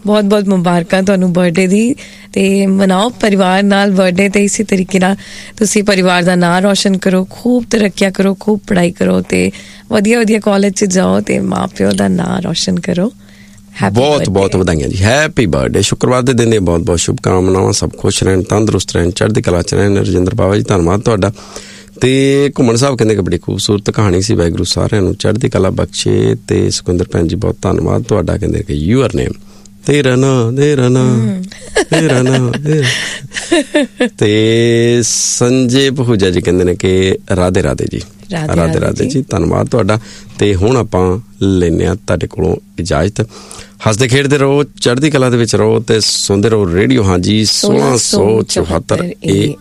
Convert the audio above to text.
ਬਹੁਤ ਬਹੁਤ ਮੁਬਾਰਕਾਂ ਤੁਹਾਨੂੰ ਬਰਥਡੇ ਦੀ। ਤੇ ਮਨਾਓ ਪਰਿਵਾਰ ਨਾਲ ਬਰਥਡੇ, ਤੇ ਇਸੇ ਤਰੀਕੇ ਨਾਲ ਤੁਸੀਂ ਪਰਿਵਾਰ ਦਾ ਨਾਂ ਰੋਸ਼ਨ ਕਰੋ, ਖੂਬ ਤਰੱਕੀਆਂ ਕਰੋ, ਖੂਬ ਪੜ੍ਹਾਈ ਕਰੋ, ਤੇ ਵਧੀਆ ਵਧੀਆ ਕਾਲਜ 'ਚ ਜਾਓ ਤੇ ਮਾਂ ਪਿਓ ਦਾ ਨਾਂ ਰੋਸ਼ਨ ਕਰੋ। ਬਹੁਤ ਬਹੁਤ ਵਧਾਈਆਂ ਜੀ, ਹੈਪੀ ਬਰਥਡੇ। ਸ਼ੁੱਕਰਵਾਰ ਦੇ ਦਿਨ ਦੀਆਂ ਬਹੁਤ ਬਹੁਤ ਸ਼ੁਭਕਾਮਨਾਵਾਂ। ਸਭ ਖੁਸ਼ ਰਹਿਣ, ਤੰਦਰੁਸਤ ਰਹਿਣ, ਚੜ੍ਹਦੀ ਕਲਾ 'ਚ ਰਹਿਣ। ਰਜਿੰਦਰ ਬਾਬਾ ਜੀ ਧੰਨਵਾਦ ਤੁਹਾਡਾ। ਤੇ ਘੁੰਮਣ ਸਾਹਿਬ ਕਹਿੰਦੇ ਕਿ ਬੜੀ ਖੂਬਸੂਰਤ ਕਹਾਣੀ ਸੀ, ਵਾਹਿਗੁਰੂ ਸਾਰਿਆਂ ਨੂੰ ਚੜ੍ਹਦੀ ਕਲਾ ਬਖਸ਼ੇ। ਤੇ ਸੁਖਿੰਦਰ ਭੈਣ ਜੀ ਬਹੁਤ ਧੰਨਵਾਦ ਤੁਹਾਡਾ, ਕਹਿੰਦੇ ਕਿ ਯੂਅਰ ਨੇਮ, ਤੇਰਾ ਨਾਂ ਤੇਰਾ ਨਾਂ ਤੇਰਾ ਨਾਂ। ਤੇ ਸੰਜੇ ਪਹੂਜਾ ਜੀ ਕਹਿੰਦੇ ਨੇ ਕਿ ਰਾਧੇ ਰਾਧੇ ਜੀ, ਰਾਧੇ ਰਾਧੇ ਜੀ, ਧੰਨਵਾਦ ਤੁਹਾਡਾ। ਤੇ ਹੁਣ ਆਪਾਂ ਲੈਂਦੇ ਹਾਂ ਤੁਹਾਡੇ ਕੋਲੋਂ ਇਜਾਜ਼ਤ। ਹੱਸਦੇ ਖੇਡਦੇ ਰਹੋ, ਚੜ੍ਹਦੀ ਕਲਾ ਦੇ ਵਿੱਚ ਰਹੋ ਤੇ ਸੁਣਦੇ ਰਹੋ ਰੇਡੀਓ ਹਾਂਜੀ 1674 AM।